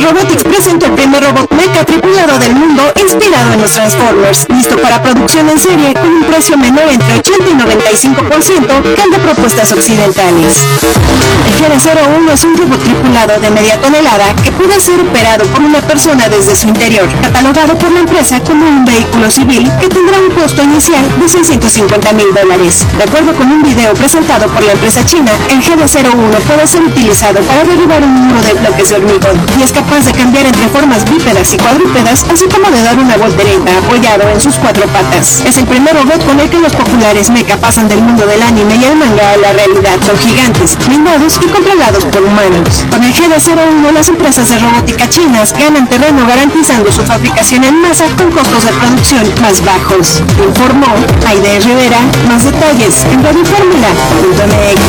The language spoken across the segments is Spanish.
Robotics presentó el primer robot mecha tripulado del mundo inspirado en los Transformers, listo para producción en serie con un precio menor entre 80 y 95% que el de propuestas occidentales. El GD-01 es un robot tripulado de media tonelada que puede ser operado por una persona desde su interior, catalogado por la empresa como un vehículo civil que tendrá un costo inicial de $650,000. De acuerdo con un video presentado por la empresa china, el GD-01 puede ser utilizado para derribar un muro de bloques de hormigón y es capaz de cambiar entre formas bípedas y cuadrúpedas, así como de dar una voltereta apoyado en sus 4 patas. Es el primer robot con el que los populares mecha pasan del mundo del anime y el manga a la realidad. Son gigantes, blindados y controlados por humanos. Con el GD-01 las empresas de robótica chinas ganan terreno garantizando su fabricación en masa con costos de producción más bajos. Informó Aide Rivera. Más detalles en radioformula.mx.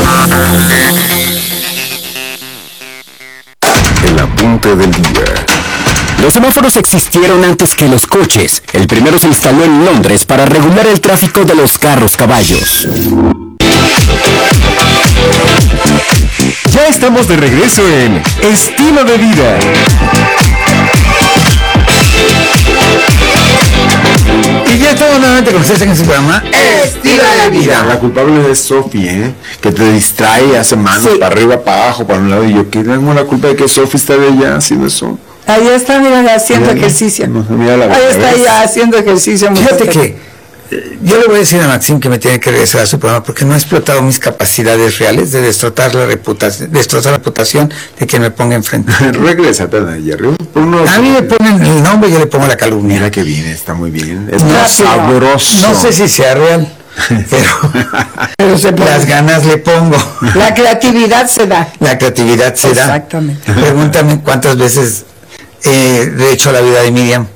El apunte del día. Los semáforos existieron antes que los coches. El primero se instaló en Londres para regular el tráfico de los carros-caballos. Ya estamos de regreso en Estilo de Vida. Y ya estamos nuevamente con ustedes en este programa Estilo de Vida. La culpable es Sophie, que te distrae, hace manos para arriba, para abajo, para un lado. Y yo, ¿qué tengo la culpa de que Sophie está de ella haciendo eso? Ahí está, mira, haciendo ejercicio. Ahí está ya haciendo ejercicio. Fíjate que yo le voy a decir a Maxim que me tiene que regresar a su programa porque no ha explotado mis capacidades reales de destrozar la reputación de quien me ponga enfrente. Regrésate a Jerry. A mí me ponen el nombre y yo le pongo la calumnia. Mira que bien, está muy bien. Es no, sabroso. No sé si sea real, pero las ganas le pongo. La creatividad se da. La creatividad se da. Exactamente. Pregúntame cuántas veces de hecho la vida de Miriam.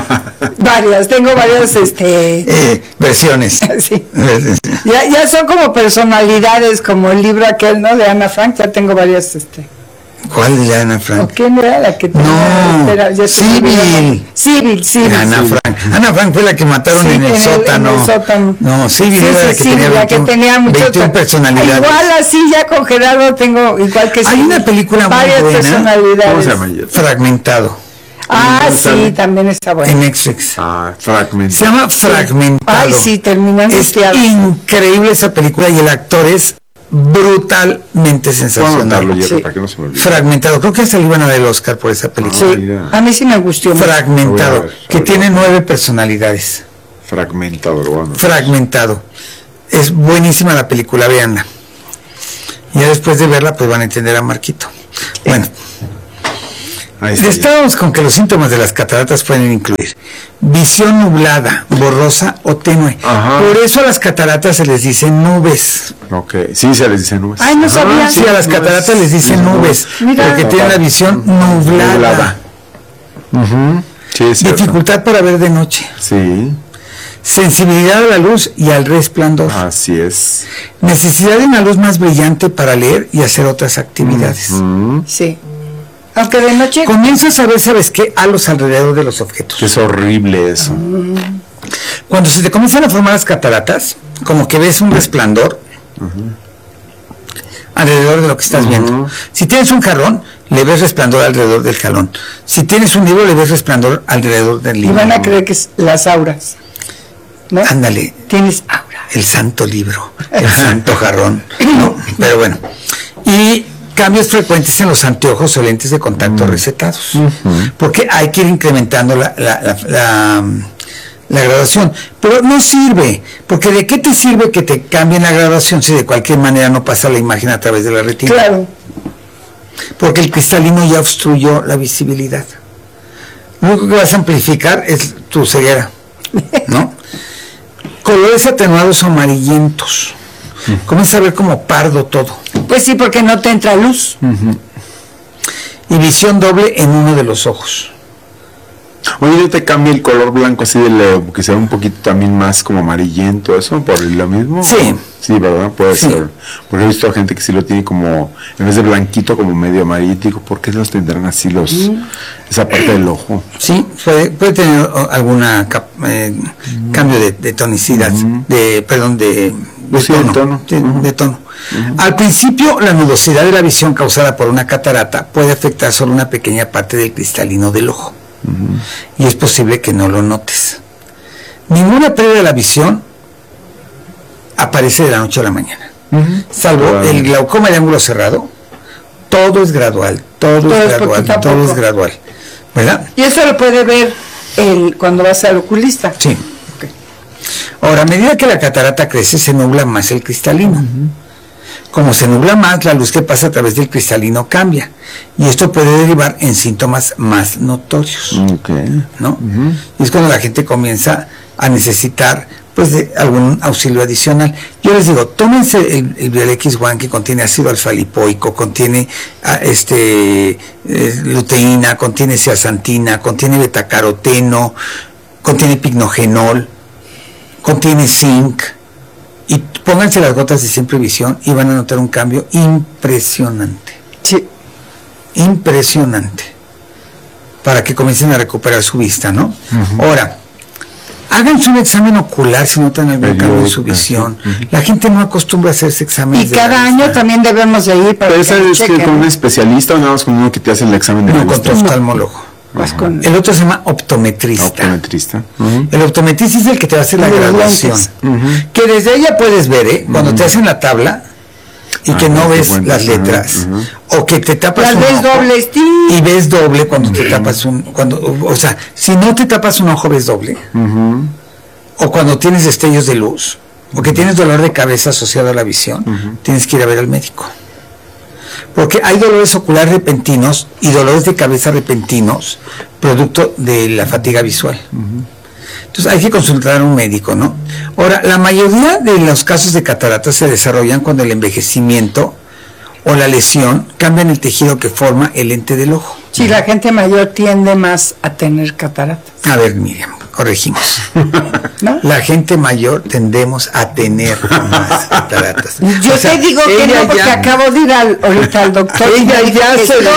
Tengo varias versiones. Sí. Ya son como personalidades, como el libro aquel, ¿no? De Ana Frank, ya tengo varias ¿Cuál de Ana Frank? ¿Quién era la que tenía? No, Civil. Ana Frank fue la que mataron en el sótano. No, Civil era la que tenía 21 personalidades. Igual así ya con Gerardo tengo igual que hay una película muy varias buena. Personalidades. ¿Cómo se llama? Fragmentado. Sí, también está bueno. En Netflix. Fragmentado. Se llama Fragmentado. Ay, sí, terminando. Es increíble esa película y el actor es brutalmente sensacional. Para que no se me olvide. Fragmentado, creo que hasta le iban a dar el Oscar por esa película. Sí, a mí sí me gustó. Fragmentado, que tiene 9 personalidades. Fragmentado. Es buenísima la película, véanla. Y ya después de verla, pues van a entender a Marquito. Bueno. Estábamos con que los síntomas de las cataratas pueden incluir visión nublada, borrosa o tenue. Por eso a las cataratas se les dice nubes. Sí, se les dice nubes. Ay, no sabía. Sí, a las cataratas les dicen nubes, porque tienen la visión nublada. Sí, es cierto. Dificultad para ver de noche. Sí. Sensibilidad a la luz y al resplandor. Así es. Necesidad de una luz más brillante para leer y hacer otras actividades. Sí. Aunque de noche comienzas a ver, ¿sabes qué? Halos alrededor de los objetos. Es horrible eso. Cuando se te comienzan a formar las cataratas, como que ves un resplandor alrededor de lo que estás viendo. Si tienes un jarrón, le ves resplandor alrededor del jarrón. Si tienes un libro, le ves resplandor alrededor del libro. Y van a creer que es las auras, ¿no? Ándale. Tienes aura. El santo libro, el santo jarrón, ¿no? Pero bueno. Y cambios frecuentes en los anteojos o lentes de contacto recetados, porque hay que ir incrementando la graduación, pero no sirve, porque ¿de qué te sirve que te cambien la graduación si de cualquier manera no pasa la imagen a través de la retina? Claro. Porque el cristalino ya obstruyó la visibilidad. Lo único que vas a amplificar es tu ceguera, ¿no? Colores atenuados o amarillentos. Comienza a ver como pardo todo. Pues sí, porque no te entra luz. Y visión doble en uno de los ojos. Oye, ¿te cambia el color blanco así que sea un poquito también más como amarillento, eso, por lo mismo? Sí. Sí, ¿verdad? Puede ser. Porque he visto gente que sí lo tiene como, en vez de blanquito, como medio amarillito. ¿Por qué los tendrán así esa parte del ojo? Sí, puede tener alguna cambio de tonicidad, de Sí, de tono. Sí, de tono. Al principio, la nubosidad de la visión causada por una catarata puede afectar solo una pequeña parte del cristalino del ojo. Y es posible que no lo notes. Ninguna pérdida de la visión aparece de la noche a la mañana. Salvo el glaucoma de ángulo cerrado, todo es gradual, todo es gradual, ¿verdad? Y eso lo puede ver cuando vas al oculista. Sí. Okay. Ahora, a medida que la catarata crece, se nubla más el cristalino. Como se nubla más, la luz que pasa a través del cristalino cambia. Y esto puede derivar en síntomas más notorios. ¿No? Y es cuando la gente comienza a necesitar pues de algún auxilio adicional. Yo les digo, tómense el Biolix-1 que contiene ácido alfa-lipoico, contiene luteína, contiene zeaxantina, contiene betacaroteno, contiene pignogenol, contiene zinc, y pónganse las gotas de Siempre Visión y van a notar un cambio impresionante. Sí. Impresionante. Para que comiencen a recuperar su vista, ¿no? Ahora, háganse un examen ocular si notan algún cambio en su visión. La gente no acostumbra a hacerse exámenes. Y cada año también debemos de ir para ¿Pero esa es que con un especialista o nada más con uno que te hace el examen de no, vista? con tu oftalmólogo. El otro se llama optometrista. El optometrista es el que te va a hacer la graduación. Que desde ella puedes ver, cuando te hacen la tabla y que no ves las letras, o que te tapas un ves ojo dobles, y ves doble cuando te tapas o sea, si no te tapas un ojo ves doble, o cuando tienes destellos de luz, o que tienes dolor de cabeza asociado a la visión, tienes que ir a ver al médico. Porque hay dolores oculares repentinos y dolores de cabeza repentinos, producto de la fatiga visual. Entonces hay que consultar a un médico, ¿no? Ahora, la mayoría de los casos de cataratas se desarrollan cuando el envejecimiento o la lesión cambian el tejido que forma el lente del ojo. Sí, la gente mayor tiende más a tener cataratas. A ver, Miriam, corregimos. ¿No? La gente mayor tendemos a tener más cataratas. Yo te digo que no, porque acabo de ir ahorita al doctor. Ella ya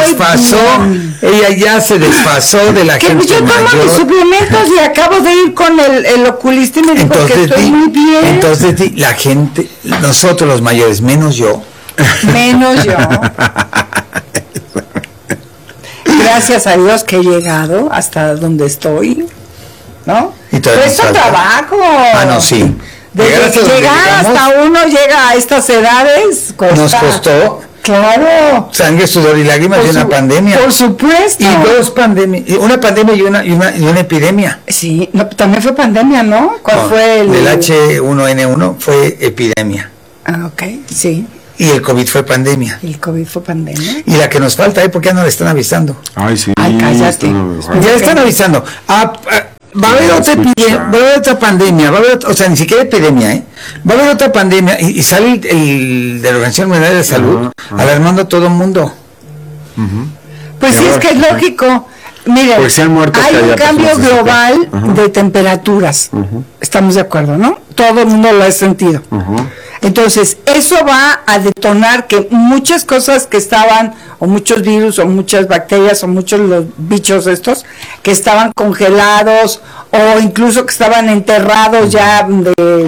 se desfasó de la que gente yo tomo mayor. mis suplementos y acabo de ir con el oculista y me dijo que estoy muy bien. Entonces la gente, nosotros los mayores, menos yo. Menos yo. Gracias a Dios que he llegado hasta donde estoy, ¿no? Y todavía es un trabajo. Ah, no, sí. Desde que llegar hasta uno llega a estas edades, cuesta. Nos costó. Claro. Sangre, sudor y lágrimas de una pandemia. Por supuesto. Y dos pandemias, una pandemia y una epidemia. Sí, no, también fue pandemia, ¿no? ¿Cuál fue el...? Del H1N1 fue epidemia. Ah, ok, sí. Y el COVID fue pandemia. El COVID fue pandemia. Y la que nos falta, ¿por qué no le están avisando? Ay, sí. Ay, cállate. Ya están avisando. Va a haber otra epidemia, va a haber otra pandemia, va a haber, o sea, ni siquiera epidemia, va a haber otra pandemia y sale el de la Organización Mundial de Salud alarmando a todo el mundo. Pues sí, es que es lógico. Miren, hay un cambio global de temperaturas. Estamos de acuerdo, ¿no? Todo el mundo lo ha sentido. Entonces, eso va a detonar que muchas cosas que estaban, o muchos virus, o muchas bacterias, o muchos los bichos estos, que estaban congelados, o incluso que estaban enterrados ya con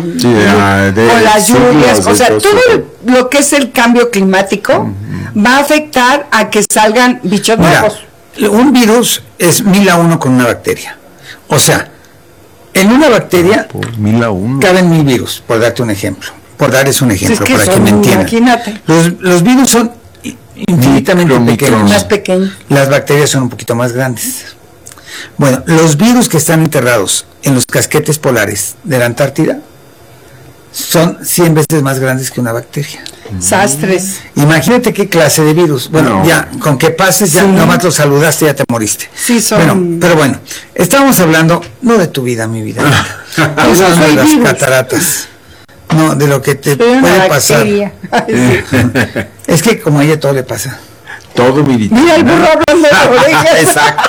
las lluvias, o sea, todo lo que es el cambio climático va a afectar a que salgan bichos nuevos. Un virus es 1000 a 1 con una bacteria. O sea, en una bacteria caben 1000 virus, por darte un ejemplo. Por darles un ejemplo, para que me entiendan. Imagínate. Los virus son infinitamente pequeños. Más pequeños. Las bacterias son un poquito más grandes. Bueno, los virus que están enterrados en los casquetes polares de la Antártida son 100 veces más grandes que una bacteria. Sastres. Imagínate qué clase de virus. Bueno, ya, con que pases, ya nomás lo saludaste, ya te moriste. Sí, son... Bueno, pero bueno, estábamos hablando, no de tu vida, mi vida. Estamos hablando de las cataratas. No, de lo que te puede pasar. Es que como a ella todo le pasa. Todo, Mirita. Mira el burro hablando de orejas. Exacto.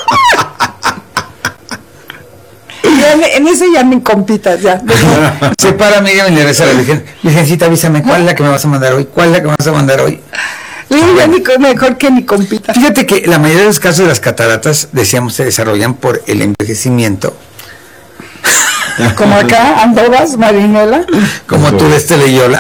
En ese ya me compitas, ya. Se para Miriam y le reza a la Virgen. Virgencita, avísame, ¿cuál es la que me vas a mandar hoy? ¿Cuál es la que me vas a mandar hoy? Mejor que mi compita. Fíjate que la mayoría de los casos de las cataratas, decíamos, se desarrollan por el envejecimiento Como acá, Andovas, Marinela. Como tú de Leyola.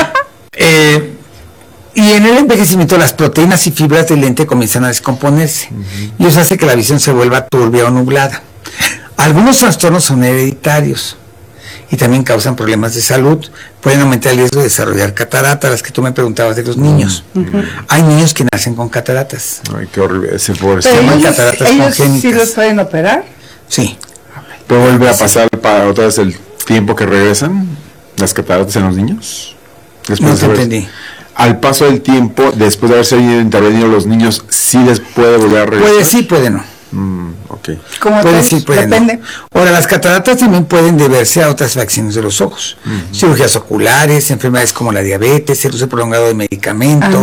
Y en el envejecimiento las proteínas y fibras del lente comienzan a descomponerse. Y eso hace que la visión se vuelva turbia o nublada. Algunos trastornos son hereditarios y también causan problemas de salud. Pueden aumentar el riesgo de desarrollar cataratas, las que tú me preguntabas de los niños. Hay niños que nacen con cataratas. Ay, qué horrible. Ese pobre. Se llaman cataratas congénitas. ¿Sí los pueden operar? Sí. ¿Pero vuelve a pasar para otra vez el tiempo que regresan las cataratas en los niños? No te entendí. Al paso del tiempo, después de haberse intervenido los niños, ¿sí les puede volver a regresar? Puede sí, puede no. Ok. Puede sí, puede depende. No. Ahora, las cataratas también pueden deberse a otras afecciones de los ojos. Cirugías oculares, enfermedades como la diabetes, el uso prolongado de medicamentos,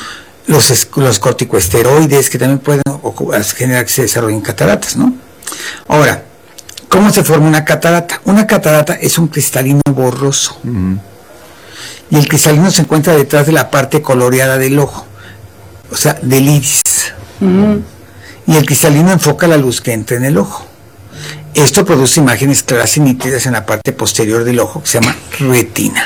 los corticosteroides, que también pueden generar que se desarrollen cataratas, ¿no? Ahora, ¿cómo se forma una catarata? Una catarata es un cristalino borroso. Y el cristalino se encuentra detrás de la parte coloreada del ojo, o sea, del iris. Y el cristalino enfoca la luz que entra en el ojo. Esto produce imágenes claras y nítidas en la parte posterior del ojo, que se llama retina.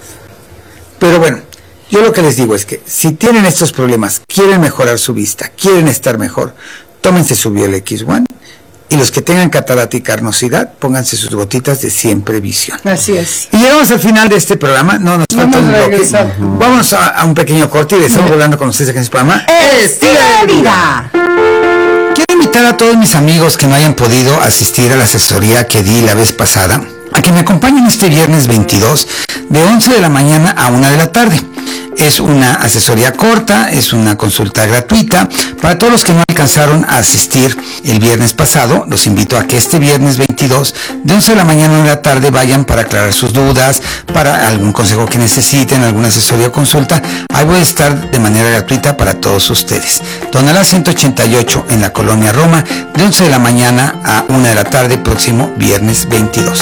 Pero bueno, yo lo que les digo es que si tienen estos problemas, quieren mejorar su vista, quieren estar mejor, tómense su Biol X1. Y los que tengan catarata y carnosidad, pónganse sus gotitas de Siempre Visión. Así es. Y llegamos al final de este programa. No nos falta un bloque. Vamos a un pequeño corte y estamos hablando con ustedes aquí en este programa. ¡Estilo de vida! Quiero invitar a todos mis amigos que no hayan podido asistir a la asesoría que di la vez pasada, a que me acompañen este viernes 22, de 11 de la mañana a 1 de la tarde. Es una asesoría corta, es una consulta gratuita. Para todos los que no alcanzaron a asistir el viernes pasado, los invito a que este viernes 22, de 11 de la mañana a 1 de la tarde, vayan para aclarar sus dudas, para algún consejo que necesiten, alguna asesoría o consulta. Ahí voy a estar de manera gratuita para todos ustedes. Tonalá 188 en la Colonia Roma, de 11 de la mañana a 1 de la tarde, próximo viernes 22.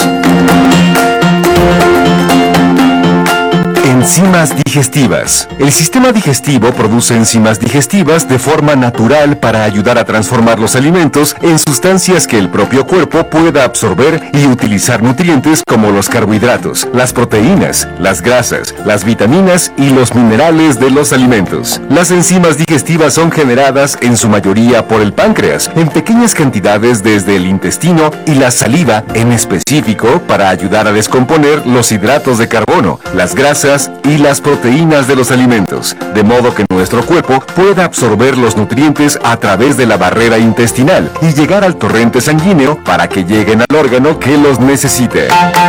Enzimas digestivas. El sistema digestivo produce enzimas digestivas de forma natural para ayudar a transformar los alimentos en sustancias que el propio cuerpo pueda absorber y utilizar nutrientes como los carbohidratos, las proteínas, las grasas, las vitaminas y los minerales de los alimentos. Las enzimas digestivas son generadas en su mayoría por el páncreas, en pequeñas cantidades desde el intestino y la saliva en específico para ayudar a descomponer los hidratos de carbono, las grasas y las proteínas de los alimentos, de modo que nuestro cuerpo pueda absorber los nutrientes a través de la barrera intestinal y llegar al torrente sanguíneo para que lleguen al órgano que los necesite.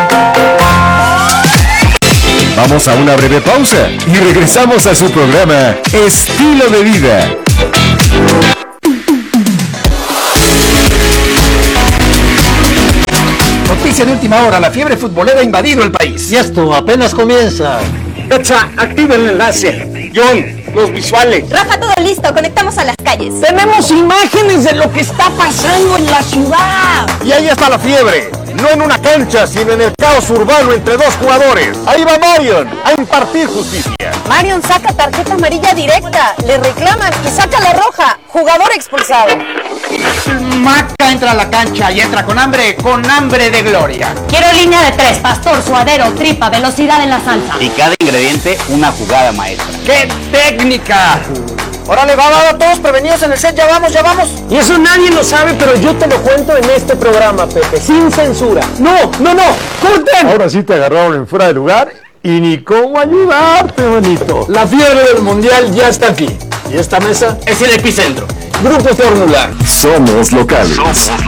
Vamos a una breve pausa y regresamos a su programa Estilo de Vida. Noticia de última hora, la fiebre futbolera ha invadido el país. Y esto apenas comienza. Pecha, activa el enlace. John, los visuales. Rafa, todo listo, conectamos a las calles. Tenemos imágenes de lo que está pasando en la ciudad. Y ahí está la fiebre. No en una cancha, sino en el caos urbano entre dos jugadores. Ahí va Marion a impartir justicia. Marion saca tarjeta amarilla directa, le reclaman y saca la roja. Jugador expulsado. Maca entra a la cancha y entra con hambre de gloria. Quiero línea de 3, pastor, suadero, tripa, velocidad en la salsa. Y cada ingrediente una jugada maestra. ¡Qué técnica! Órale, va, todos prevenidos en el set, ya vamos. Y eso nadie lo sabe, pero yo te lo cuento en este programa, Pepe, sin censura. No, corten. Ahora sí te agarraron en fuera de lugar y ni cómo ayudarte, bonito. La fiebre del mundial ya está aquí. Y esta mesa es el epicentro. Grupo Fórmula. Somos locales.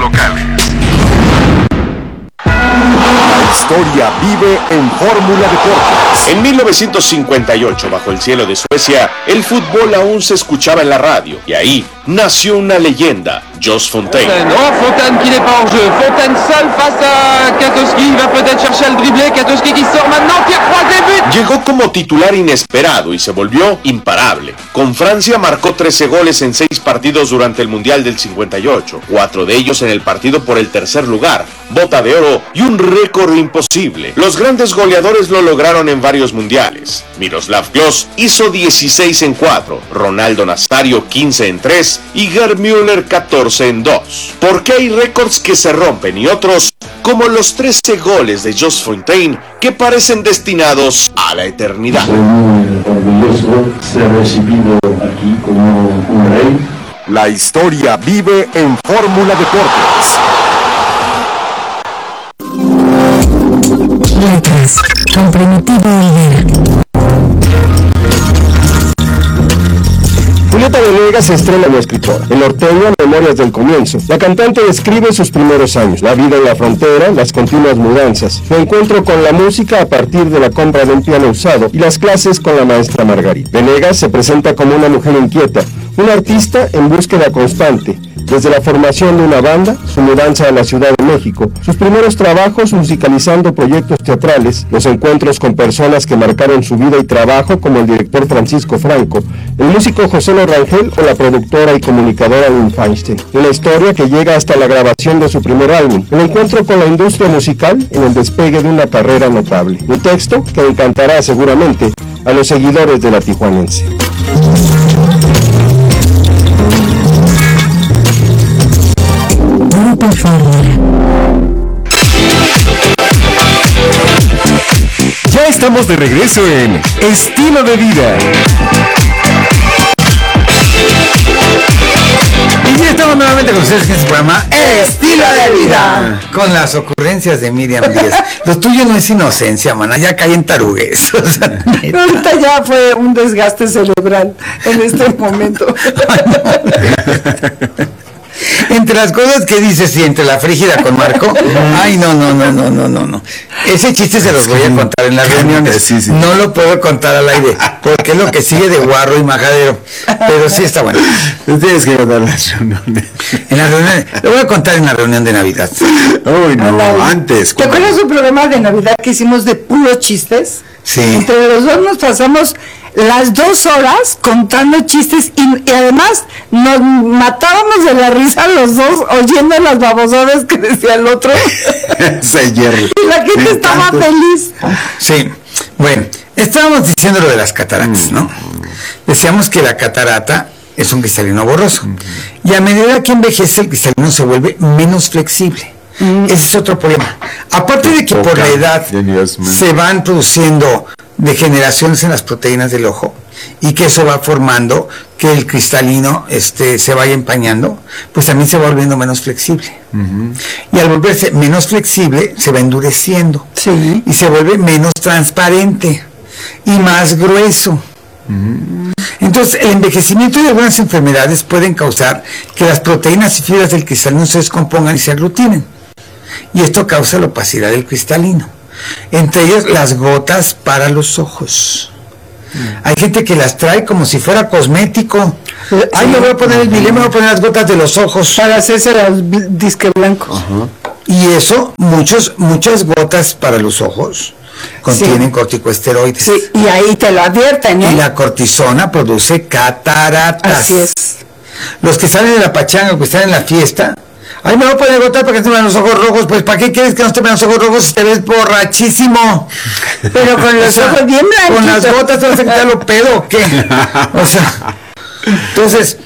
La historia vive en Fórmula Deportes. En 1958, bajo el cielo de Suecia, el fútbol aún se escuchaba en la radio. Y ahí nació una leyenda, Jos Fontaine. Fontaine qui n'est pas hors jeu. Fontaine seul face à Katowski. Il va peut-être chercher el dribbler. Katowski qui sort maintenant. Pierre Croix débute. Llegó como titular inesperado y se volvió imparable. Con Francia marcó 13 goles en 6 partidos durante el Mundial del 58. 4 de ellos en el partido por el tercer lugar, bota de oro y un récord imposible. Los grandes goleadores lo lograron en varios mundiales. Miroslav Klose hizo 16 en 4, Ronaldo Nazario 15 en 3 y Gerd Müller 14 en 2. ¿Por qué hay récords que se rompen y otros como los 13 goles de Jos Fontaine que parecen destinados a la eternidad. Soy muy orgulloso ser recibido aquí como un rey. La historia vive en Fórmula Deportes. Letras, con Primitivo Olvera. Julieta Venegas estrena como escritora. El norteño, Memorias del Comienzo. La cantante describe sus primeros años, la vida en la frontera, las continuas mudanzas, su encuentro con la música a partir de la compra de un piano usado y las clases con la maestra Margarita. Venegas se presenta como una mujer inquieta, una artista en búsqueda constante. Desde la formación de una banda, su mudanza a la Ciudad de México, sus primeros trabajos musicalizando proyectos teatrales, los encuentros con personas que marcaron su vida y trabajo como el director Francisco Franco, el músico José Rangel o la productora y comunicadora Lynn Feinstein. Una historia que llega hasta la grabación de su primer álbum, el encuentro con la industria musical en el despegue de una carrera notable. Un texto que encantará seguramente a los seguidores de la Tijuanense. Grupo Fórmula. Ya estamos de regreso en Estilo de Vida. Y ya estamos nuevamente con ustedes en este programa Estilo de Vida, con las ocurrencias de Miriam Díaz. Lo tuyo no es inocencia, mana, ya cae en tarugues. O sea, ahorita ya fue un desgaste cerebral en este momento. Entre las cosas que dices y entre la frígida con Marco, ay, no. Ese chiste se los voy a contar en las reuniones. Sí. No lo puedo contar al aire, porque es lo que sigue de guarro y majadero. Pero sí está bueno. Tienes que contar las reuniones. En las reuniones, lo voy a contar en la reunión de Navidad. Uy, no, antes. ¿Te acuerdas un programa de Navidad que hicimos de puros chistes? Sí. Entre los dos nos pasamos las 2 horas contando chistes y además nos matábamos de la risa los dos oyendo las babosadas que decía el otro. Y la gente estaba feliz. Sí, bueno, estábamos diciendo lo de las cataratas, ¿no? Decíamos que la catarata es un cristalino borroso y a medida que envejece el cristalino se vuelve menos flexible. Ese es otro problema. Aparte de que por la edad se van produciendo degeneraciones en las proteínas del ojo y que eso va formando que el cristalino se vaya empañando, pues también se va volviendo menos flexible. Y al volverse menos flexible se va endureciendo y se vuelve menos transparente y más grueso. Entonces el envejecimiento de algunas enfermedades pueden causar que las proteínas y fibras del cristalino se descompongan y se aglutinen, y esto causa la opacidad del cristalino, entre ellas las gotas para los ojos. Hay gente que las trae como si fuera cosmético. Ay, me voy a poner el bilé, me voy a poner las gotas de los ojos para hacerse los disque blancos. Y eso, muchas gotas para los ojos contienen corticosteroides. Sí, y ahí te lo advierten, ¿no? Y la cortisona produce cataratas. Así es. Los que salen de la pachanga, que están en la fiesta, ay, me voy a poner gotas para que no te vean los ojos rojos. Pues, ¿para qué quieres que no te vean los ojos rojos si te ves borrachísimo? Pero con los ojos bien blanquitos. Con las gotas te vas a quitar lo pedo, ¿o qué? O sea, entonces,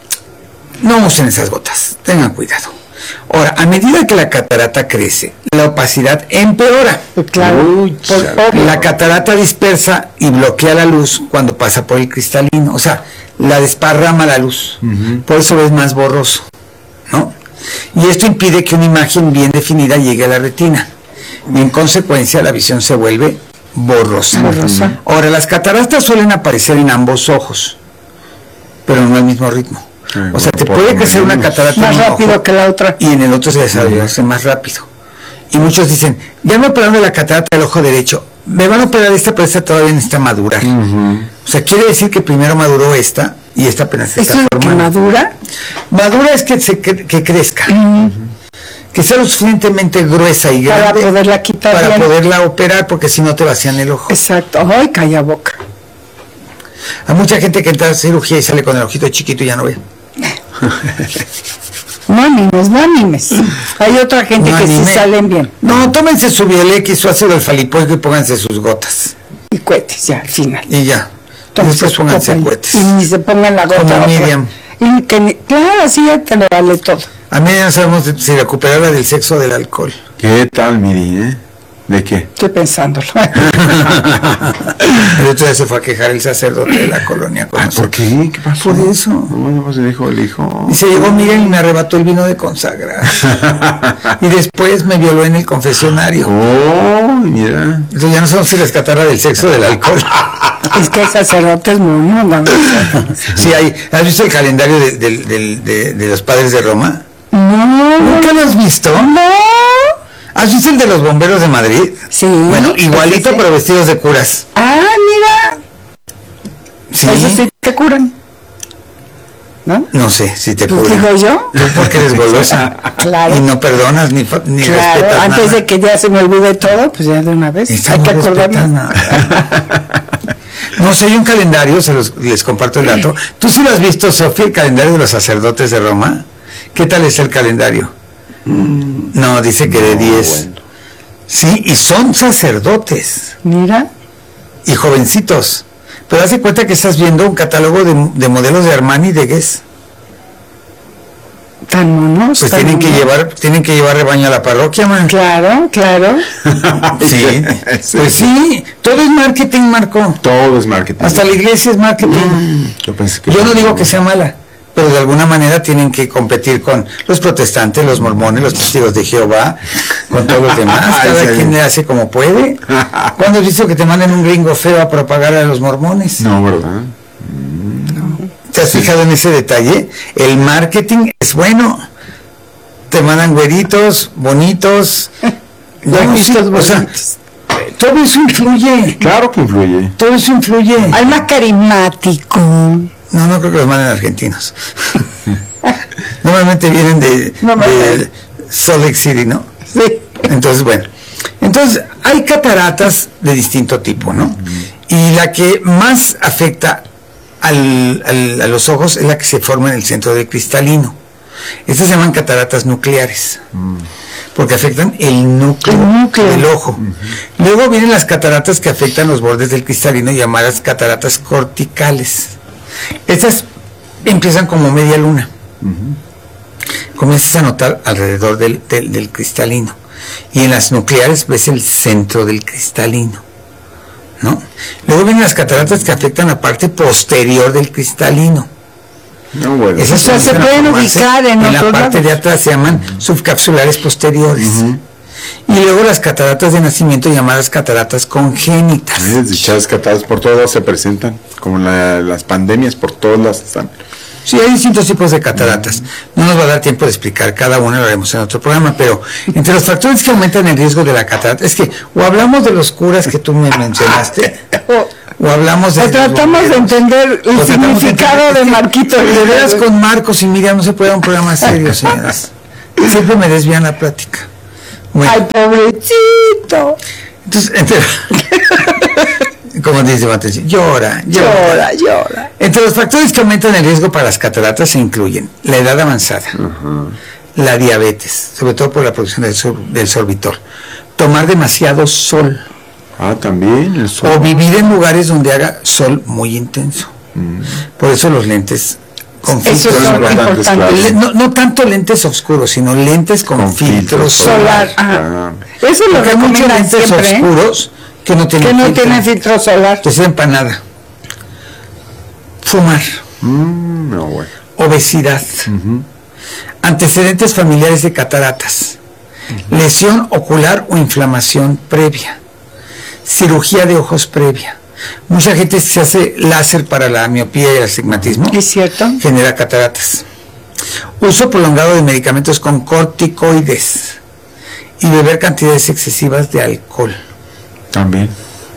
no usen esas gotas, tengan cuidado. Ahora, a medida que la catarata crece, la opacidad empeora. Claro. La catarata dispersa y bloquea la luz cuando pasa por el cristalino. O sea, la desparrama la luz. Por eso es más borroso, ¿no? Y esto impide que una imagen bien definida llegue a la retina. Y en consecuencia la visión se vuelve borrosa. Ahora, las cataratas suelen aparecer en ambos ojos, pero no al mismo ritmo. O sea, te puede crecer una catarata más rápido que la otra y en el otro se desarrolla más rápido. Y muchos dicen, ya me operaron de la catarata del ojo derecho, me van a operar esta, pero esta todavía necesita madurar. O sea, quiere decir que primero maduró esta y esta apenas se está formando. ¿Esto es que madura? Madura es que crezca. Que sea lo suficientemente gruesa y grande para poderla quitar para poderla operar, porque si no te vacían el ojo. Exacto. Ay, calla boca. Hay mucha gente que entra a cirugía y sale con el ojito chiquito y ya no ve. No animes. Hay otra gente que sí salen bien. No, tómense su Bielex, su ácido alfa-lipoico y pónganse sus gotas. Y cohetes ya, al final. Y ya. Y después pónganse cohetes. Y ni se pongan la gota. Como Miriam. Claro, así ya te lo vale todo. A Miriam no sabemos si recuperarla del sexo o del alcohol. ¿Qué tal, Miri, ¿De qué? Estoy pensándolo. El otro día se fue a quejar el sacerdote de la colonia. ¿Por qué? ¿Qué pasó? Por eso. No, se dijo el hijo. Y se llegó Miguel y me arrebató el vino de consagrar. Y después me violó en el confesionario. Oh, mira. Entonces ya no sabemos si rescatarla del sexo o del alcohol. Es que hay sacerdotes muy no. Sí, ¿has visto el calendario de los padres de Roma? No. ¿Nunca lo has visto? No. ¿Has visto el de los bomberos de Madrid? Sí. Bueno, igualito, pero vestidos de curas. Ah, mira. Sí. Eso sí te curan. ¿No? No sé si te ¿Pues curan. digo yo? Tú porque eres golosa. Claro. Y no perdonas ni claro, respetas antes nada. de que ya se me olvide todo, pues ya de una vez. Hay que acordarnos. No sé, hay un calendario, les comparto el dato. ¿Tú sí lo has visto, Sofía, el calendario de los sacerdotes de Roma? ¿Qué tal es el calendario? No, dice que de 10. Bueno. Sí, y son sacerdotes. Mira. Y jovencitos. Pero haz de cuenta que estás viendo un catálogo de modelos de Armani y de Guess. Tan monos. Pues tan tienen que llevar rebaño a la parroquia, man. Claro. Sí. Pues sí, todo es marketing, Marco. Todo es marketing. Hasta la iglesia es marketing. Yo no digo que sea mala, pero de alguna manera tienen que competir con los protestantes, los mormones, los testigos de Jehová, con todos los demás. Cada quien le hace como puede. ¿Cuándo has visto que te manden un gringo feo a propagar a los mormones? No, ¿verdad? ¿Te has fijado en ese detalle? El marketing es bueno. Te mandan güeritos, bonitos. O sea, todo eso influye. Claro que influye. Todo eso influye. Hay más carismático. No creo que los manden argentinos. Normalmente vienen de Salt Lake City, ¿no? Sí. Entonces, bueno. Entonces, hay cataratas de distinto tipo, ¿no? Y la que más afecta a los ojos es la que se forma en el centro del cristalino. Estas se llaman cataratas nucleares. Porque afectan el núcleo del ojo. Luego vienen las cataratas que afectan los bordes del cristalino, llamadas cataratas corticales. Estas empiezan como media luna. Comienzas a notar alrededor del cristalino. Y en las nucleares ves el centro del cristalino, ¿no? Luego vienen las cataratas que afectan la parte posterior del cristalino. No, bueno. Esas se pueden ubicar en la parte de atrás, se llaman subcapsulares posteriores. Y luego las cataratas de nacimiento, llamadas cataratas congénitas. Dichas cataratas por todos lados se presentan, como las pandemias, por todos lados están. Sí, hay distintos tipos de cataratas. No nos va a dar tiempo de explicar cada uno, lo haremos en otro programa, pero entre los factores que aumentan el riesgo de la catarata, es que o hablamos de los curas que tú me mencionaste, o hablamos de... O tratamos de entender el significado de Marquito. De veras, con Marcos y Miriam no se puede dar un programa serio, señoras. Siempre me desvían la plática. Bueno. ¡Ay, pobrecito! Entonces, como dice Mateo, llora. Entre los factores que aumentan el riesgo para las cataratas se incluyen la edad avanzada, la diabetes, sobre todo por la producción del sorbitol, tomar demasiado sol. También el sol. O vivir en lugares donde haga sol muy intenso. Por eso los lentes con filtro solar. No tanto lentes oscuros, sino lentes con filtro solar. Eso lo recomiendan lentes siempre, oscuros que no tienen filtro solar. Que sirven para nada. Fumar. Obesidad. Antecedentes familiares de cataratas. Lesión ocular o inflamación previa. Cirugía de ojos previa. Mucha gente se hace láser para la miopía y el astigmatismo. ¿Es cierto? Genera cataratas. Uso prolongado de medicamentos con corticoides. Y beber cantidades excesivas de alcohol. También.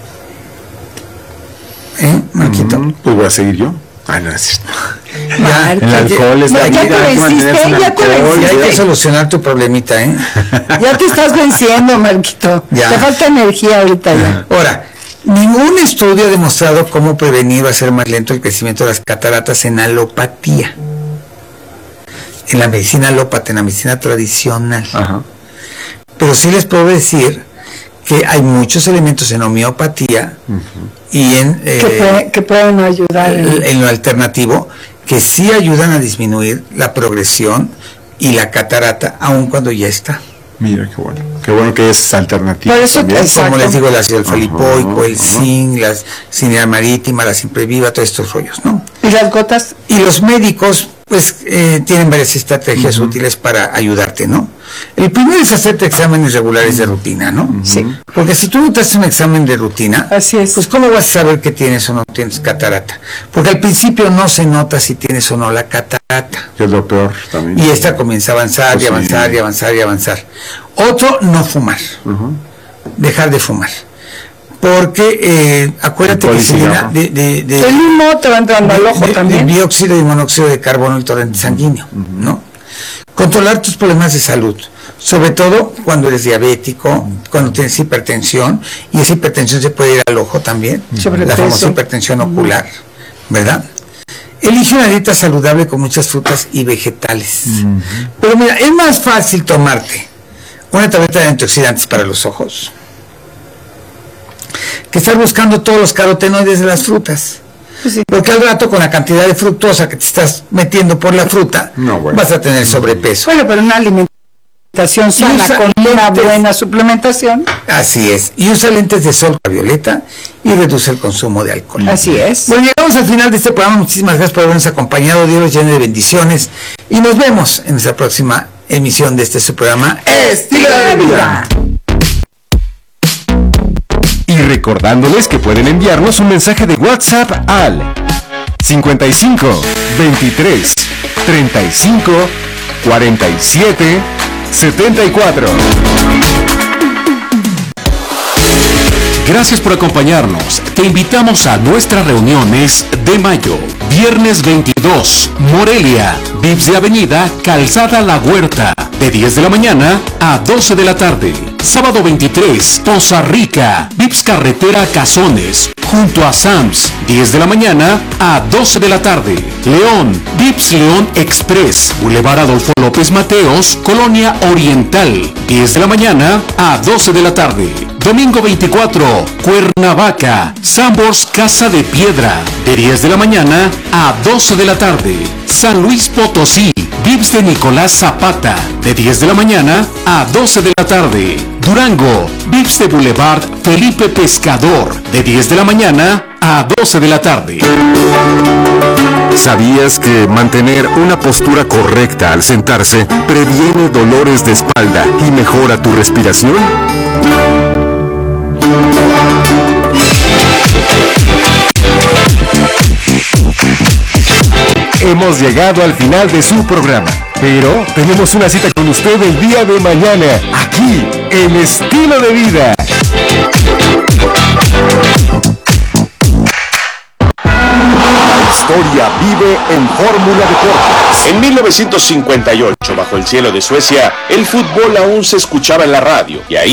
Marquito? Pues voy a seguir yo. No es cierto. El alcohol es la vida. Ya hay que solucionar tu problemita, Ya te estás venciendo, Marquito. Ya. Te falta energía ahorita ya. Ahora, ningún estudio ha demostrado cómo prevenir o hacer más lento el crecimiento de las cataratas en alopatía. En la medicina alópata, en la medicina tradicional. Pero sí les puedo decir que hay muchos elementos en homeopatía y en que pueden ayudar en lo alternativo, que sí ayudan a disminuir la progresión y la catarata, aun cuando ya está. Mira, qué bueno que es alternativa. Por eso, como les digo, el ácido alfa-lipoico, el zinc, la cineal marítima, la siempre viva, todos estos rollos, ¿no? ¿Y las gotas? Y los médicos, pues, tienen varias estrategias útiles para ayudarte, ¿no? El primero es hacerte exámenes regulares de rutina, ¿no? Sí. Porque si tú no te haces un examen de rutina, así es, pues ¿cómo vas a saber que tienes o no tienes catarata? Porque al principio no se nota si tienes o no la catarata. Que es lo peor también. Y esta comienza a avanzar, pues y avanzar, y avanzar, y avanzar. Otro, no fumar. Dejar de fumar. Porque acuérdate que se llena de el humo te va entrando al ojo también. De dióxido y monóxido de carbono en el torrente sanguíneo, ¿no? Controlar tus problemas de salud, sobre todo cuando eres diabético, cuando tienes hipertensión, y esa hipertensión se puede ir al ojo también, la famosa hipertensión ocular, ¿verdad? Elige una dieta saludable con muchas frutas y vegetales. Pero mira, es más fácil tomarte una tableta de antioxidantes para los ojos que estar buscando todos los carotenoides de las frutas. Pues sí. Porque al rato, con la cantidad de fructosa que te estás metiendo por la fruta, vas a tener sobrepeso. Bueno, pero una alimentación sana con una buena suplementación. Así es. Y usa lentes de sol ultravioleta y reduce el consumo de alcohol. Así es. Bueno, llegamos al final de este programa. Muchísimas gracias por habernos acompañado. Dios los llene de bendiciones. Y nos vemos en nuestra próxima emisión de este su programa Estilo de Vida. Y recordándoles que pueden enviarnos un mensaje de WhatsApp al 55 23 35 47 74. Gracias por acompañarnos. Te invitamos a nuestras reuniones de mayo. Viernes 22, Morelia, Vips de Avenida, Calzada La Huerta, de 10 de la mañana a 12 de la tarde. Sábado 23, Poza Rica, Vips Carretera Cazones, junto a Sams, 10 de la mañana a 12 de la tarde. León, Vips León Express, Boulevard Adolfo López Mateos, Colonia Oriental, 10 de la mañana a 12 de la tarde. Domingo 24, Cuernavaca, Sambors Casa de Piedra, de 10 de la mañana a 12 de la tarde. San Luis Potosí, Vips de Nicolás Zapata, de 10 de la mañana a 12 de la tarde. Durango, Vips de Boulevard Felipe Pescador, de 10 de la mañana a 12 de la tarde. ¿Sabías que mantener una postura correcta al sentarse previene dolores de espalda y mejora tu respiración? Hemos llegado al final de su programa, pero tenemos una cita con usted el día de mañana, aquí, en Estilo de Vida. La historia vive en Fórmula Deportes. En 1958, bajo el cielo de Suecia, el fútbol aún se escuchaba en la radio, y ahí